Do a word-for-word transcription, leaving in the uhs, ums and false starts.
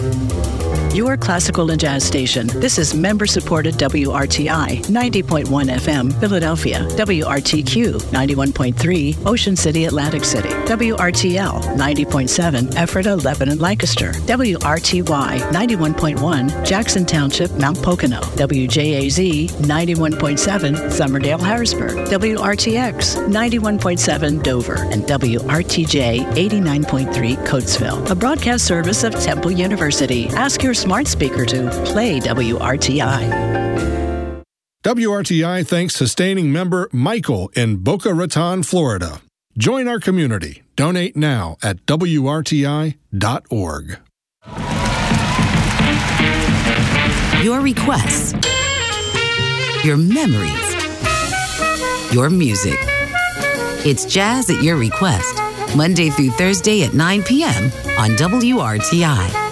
Your classical and jazz station. This is member-supported W R T I, ninety point one F M, Philadelphia. W R T Q, ninety-one point three, Ocean City, Atlantic City. W R T L, ninety point seven, Ephrata, Lebanon, Lancaster. W R T Y, ninety-one point one, Jackson Township, Mount Pocono. W J A Z, ninety-one point seven, Summerdale, Harrisburg. W R T X, ninety-one point seven, Dover. And W R T J, eighty-nine point three, Coatesville. A broadcast service of Temple University. Ask your smart speaker to play W R T I. W R T I thanks sustaining member Michael in Boca Raton, Florida. Join our community. Donate now at W R T I dot org. Your requests. Your memories. Your music. It's Jazz at Your Request, Monday through Thursday at nine p.m. on W R T I.